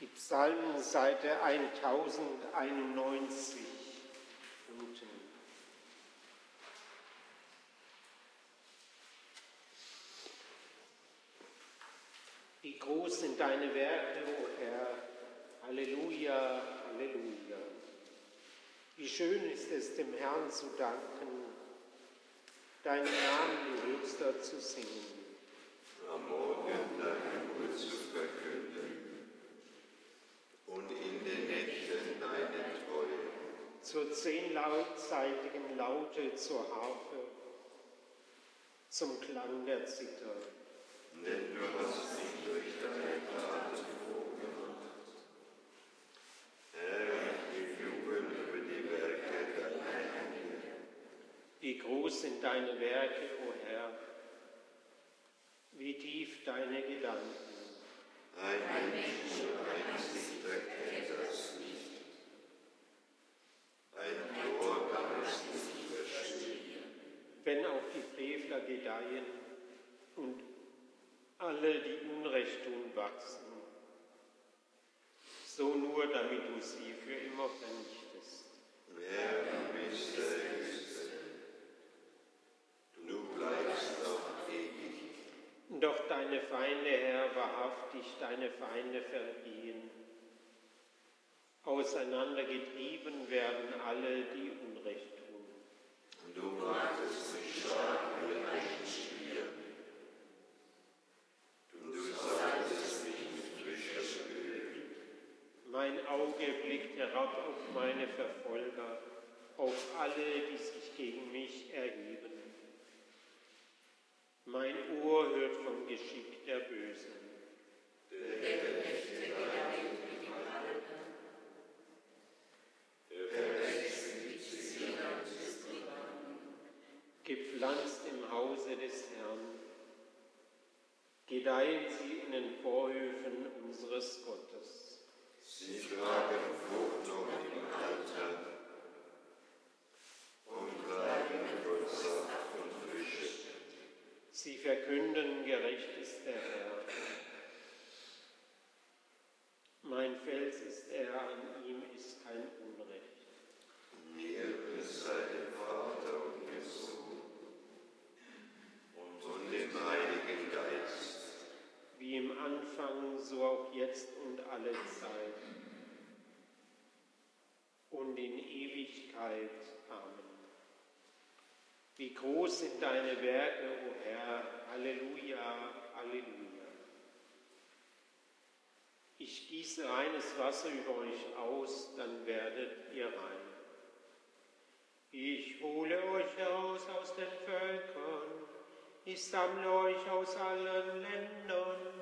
Die Psalmenseite 1091 unten. Wie groß sind deine Werke, o Herr, Halleluja, Halleluja. Wie schön ist es, dem Herrn zu danken, deinen Namen in Höchster zu singen. Am Morgen deine Ruhe zu verkünden und in den Nächten deine Treue. Zur 10-seitigen Laute zur Harfe, zum Klang der Zither. Denn du hast mich durch deine Taten vorgemacht. Herr, wir jubeln über die Werke deiner Hände. Wie groß sind deine Werke, o Herr, wie tief deine Gedanken. Ein Mensch nur einzig erkennt das nicht. Ein Tor kann es nicht verstehen. Wenn auch die Frevler gedeihen und alle, die Unrecht tun, wachsen, so nur, damit du sie für immer vernichtest. Herr, du bist der Höchste. Du bleibst auf ewig. Doch deine Feinde, Herr, wahrhaftig, deine Feinde vergehen. Auseinandergetrieben werden alle, die Unrecht tun. Du machtest mich stark wie ein Stier. Du salbtest mich mit frischem Öl. Mein Auge blickt herab auf meine Verfolger, auf alle, die sich gegen mich erheben. Mein Ohr hört vom Geschick der Bösen. Gepflanzt im Hause des Herrn, gedeihen sie in den Vorhöfen unseres Gottes. Sie tragen Frucht noch im Alter und bleiben voll Saft und Frische. Sie verkünden, gerecht ist der Herr. Mein Fels ist er, an ihm ist kein Unrecht. Mir sei dem Vater und dem Sohn und dem Heiligen Geist. Wie im Anfang, so auch jetzt und alle Zeit und in Ewigkeit. Amen. Wie groß sind deine Werke, o Herr, Halleluja, Halleluja. Ich gieße reines Wasser über euch aus, dann werdet ihr rein. Ich hole euch heraus aus den Völkern, ich sammle euch aus allen Ländern.